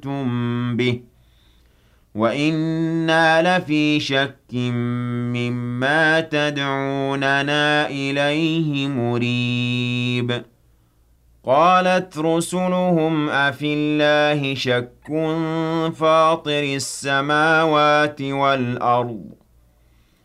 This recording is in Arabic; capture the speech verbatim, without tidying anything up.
كَذَّبْتُم بِهِ وَإِنَّا لَفِي شَكٍّ مِّمَّا تَدْعُونَنَا إِلَيْهِ مُرِيبٍ قَالَتْ رُسُلُهُمْ أَفِي اللَّهِ شَكٌّ فَاطِرِ السَّمَاوَاتِ وَالْأَرْضِ